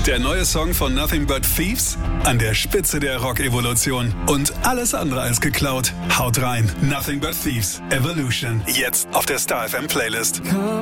Der neue Song von Nothing But Thieves? An der Spitze der Rock-Evolution. Und alles andere als geklaut. Haut rein. Nothing But Thieves. Evolution. Jetzt auf der Star FM Playlist.